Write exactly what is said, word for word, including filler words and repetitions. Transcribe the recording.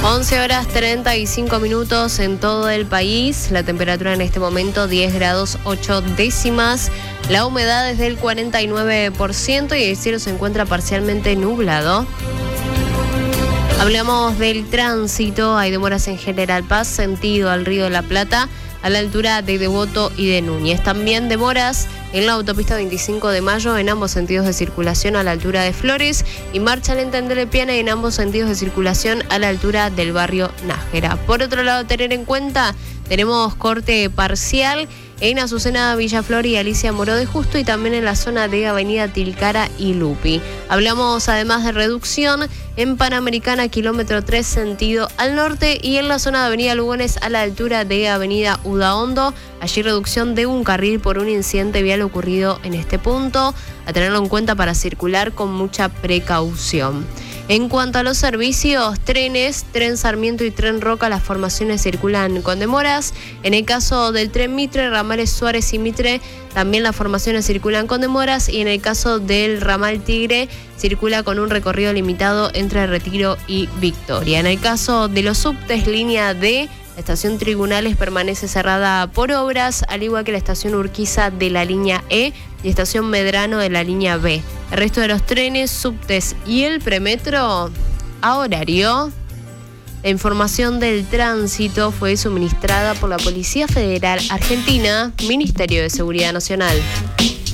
once horas treinta y cinco minutos en todo el país. La temperatura en este momento diez grados ocho décimas. La humedad es del cuarenta y nueve por ciento y el cielo se encuentra parcialmente nublado. Hablamos del tránsito. Hay demoras en General Paz, sentido al Río de la Plata, a la altura de Devoto y de Núñez. También demoras en la autopista veinticinco de mayo en ambos sentidos de circulación a la altura de Flores y marcha lenta en Telepiana en ambos sentidos de circulación a la altura del barrio Nájera. Por otro lado, tener en cuenta, tenemos corte parcial en Azucena, Villaflor y Alicia Moró de Justo y también en la zona de Avenida Tilcara y Lupi. Hablamos además de reducción en Panamericana, kilómetro tres, sentido al norte, y en la zona de Avenida Lugones a la altura de Avenida Udaondo. Allí reducción de un carril por un incidente vial ocurrido en este punto, a tenerlo en cuenta para circular con mucha precaución. En cuanto a los servicios, trenes, Tren Sarmiento y Tren Roca, las formaciones circulan con demoras. En el caso del Tren Mitre, ramales Suárez y Mitre, también las formaciones circulan con demoras. Y en el caso del ramal Tigre, circula con un recorrido limitado entre Retiro y Victoria. En el caso de los subtes, línea D, la estación Tribunales permanece cerrada por obras, al igual que la estación Urquiza de la línea E y estación Medrano de la línea B. El resto de los trenes, subtes y el premetro a horario. La información del tránsito fue suministrada por la Policía Federal Argentina, Ministerio de Seguridad Nacional.